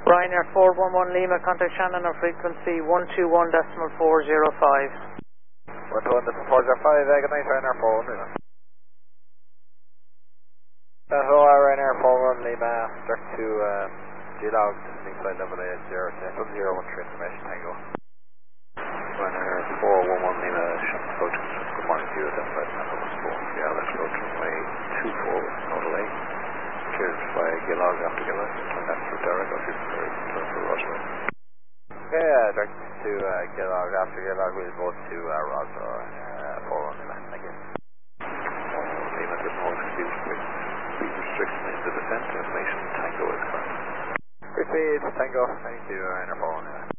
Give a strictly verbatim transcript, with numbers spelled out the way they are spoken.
Ryanair four one one Lima, contact Shannon on frequency one two one decimal four zero five. one two one decimal four zero five, uh, good night, Ryanair four one Lima. Uh, hello, uh, Ryanair four one Lima, direct to uh, G-Log, distinct flight level eight zero, seven zero one three information, Tango. Ryanair four one one Lima, Shannon approach, good morning to you, that's flight level four, yeah, let's approach runway two four, nodal eight. Cleared by G-Log after G-Log, turn left for direct, or turn for Roswell. Okay, uh, direct to uh, G-Log after G-Log, we'll go to uh, Roswell, uh, four one Lima, thank you. Lima, there's no excuse with speed restriction in the descent, information, Tango is correct. Good speed, Tango, thank you, uh, four one Lima.